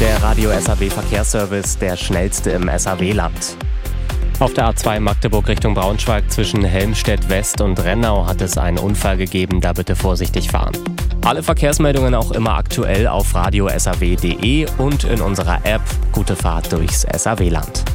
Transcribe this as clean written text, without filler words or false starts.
Der Radio SAW Verkehrsservice, der schnellste im SAW-Land. Auf der A2 Magdeburg Richtung Braunschweig zwischen Helmstedt West und Rennau hat es einen Unfall gegeben, da bitte vorsichtig fahren. Alle Verkehrsmeldungen auch immer aktuell auf radiosaw.de und in unserer App. Gute Fahrt durchs SAW-Land.